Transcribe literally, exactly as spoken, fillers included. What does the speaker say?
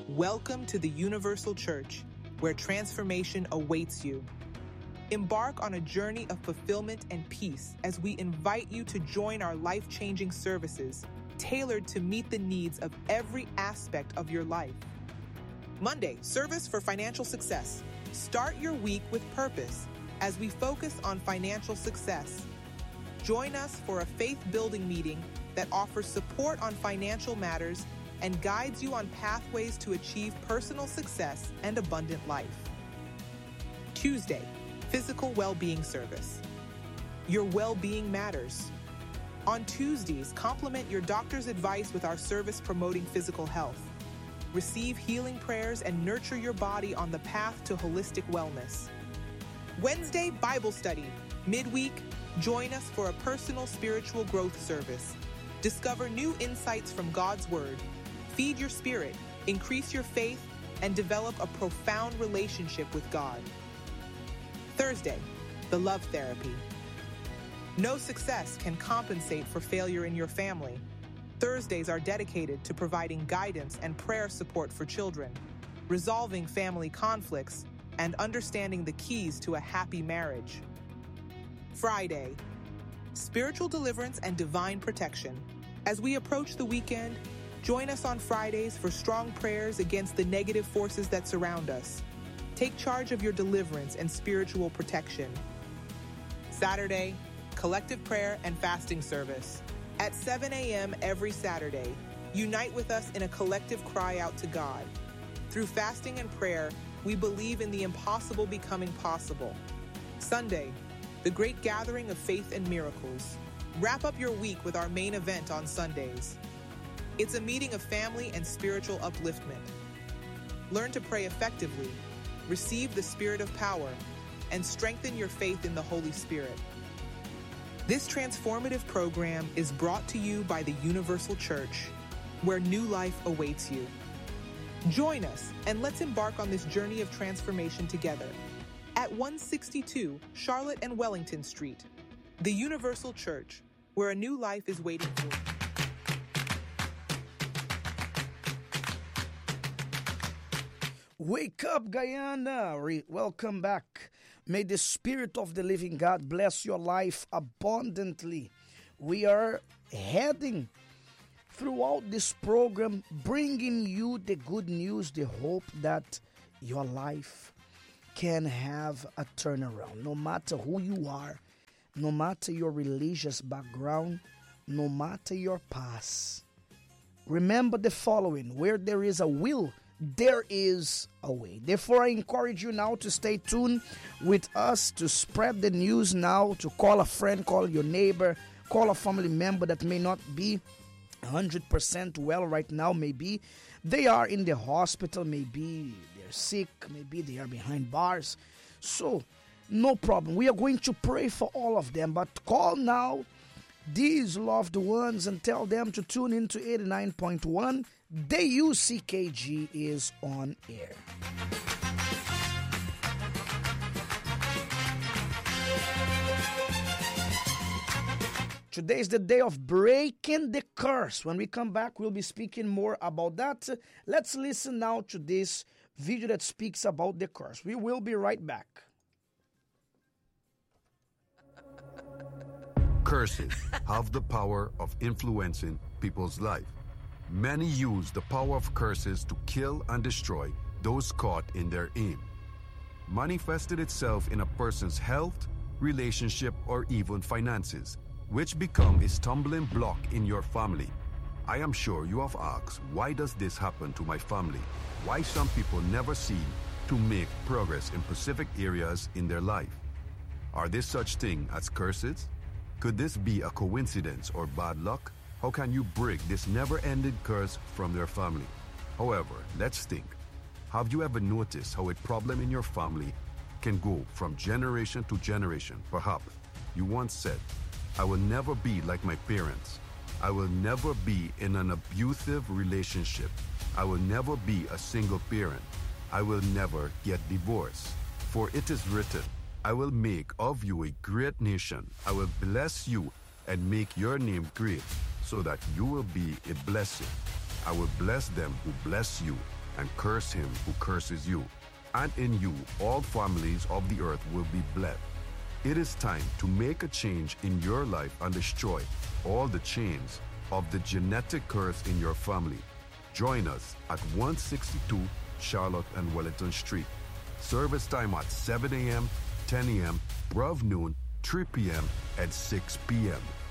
Welcome to the Universal Church, where transformation awaits you. Embark on a journey of fulfillment and peace as we invite you to join our life-changing services, tailored to meet the needs of every aspect of your life. Monday, service for financial success. Start your week with purpose as we focus on financial success. Join us for a faith-building meeting that offers support on financial matters and guides you on pathways to achieve personal success and abundant life. Tuesday, physical well-being service. Your well-being matters. On Tuesdays, complement your doctor's advice with our service promoting physical health. Receive healing prayers and nurture your body on the path to holistic wellness. Wednesday, Bible study. Midweek, join us for a personal spiritual growth service. Discover new insights from God's Word. Feed your spirit, increase your faith, and develop a profound relationship with God. Thursday, the love therapy. No success can compensate for failure in your family. Thursdays are dedicated to providing guidance and prayer support for children, resolving family conflicts, and understanding the keys to a happy marriage. Friday, spiritual deliverance and divine protection. As we approach the weekend, join us on Fridays for strong prayers against the negative forces that surround us. Take charge of your deliverance and spiritual protection. Saturday, collective prayer and fasting service. At seven a.m. every Saturday, unite with us in a collective cry out to God. Through fasting and prayer, we believe in the impossible becoming possible. Sunday, the great gathering of faith and miracles. Wrap up your week with our main event on Sundays. It's a meeting of family and spiritual upliftment. Learn to pray effectively, receive the spirit of power, and strengthen your faith in the Holy Spirit. This transformative program is brought to you by the Universal Church, where new life awaits you. Join us and let's embark on this journey of transformation together. At one sixty-two Charlotte and Wellington Street, the Universal Church, where a new life is waiting for you. Wake up, Guyana. Re- welcome back. May the Spirit of the living God bless your life abundantly. We are heading throughout this program, bringing you the good news, the hope that your life can have a turnaround. No matter who you are, no matter your religious background, no matter your past. Remember the following: where there is a will, there is a way. Therefore, I encourage you now to stay tuned with us, to spread the news now, to call a friend, call your neighbor, call a family member that may not be one hundred percent well right now. Maybe they are in the hospital, maybe they're sick, maybe they are behind bars. So, no problem. We are going to pray for all of them, but call now these loved ones and tell them to tune into eighty-nine point one. The U C K G is on air. Today is the day of breaking the curse. When we come back, we'll be speaking more about that. Let's listen now to this video that speaks about the curse. We will be right back. Curses have the power of influencing people's life. Many use the power of curses to kill and destroy those caught in their aim. Manifested itself in a person's health, relationship, or even finances, which become a stumbling block in your family. I am sure you have asked, why does this happen to my family? Why some people never seem to make progress in specific areas in their life? Are there such things as curses? Could this be a coincidence or bad luck? How can you break this never-ending curse from their family? However, let's think. Have you ever noticed how a problem in your family can go from generation to generation? Perhaps you once said, I will never be like my parents. I will never be in an abusive relationship. I will never be a single parent. I will never get divorced. For it is written, I will make of you a great nation. I will bless you and make your name great, so that you will be a blessing. I will bless them who bless you, and curse him who curses you. And in you, all families of the earth will be blessed. It is time to make a change in your life and destroy all the chains of the genetic curse in your family. Join us at one sixty-two Charlotte and Wellington Street. Service time at seven a.m., ten a.m., twelve noon, three p.m., and six p.m.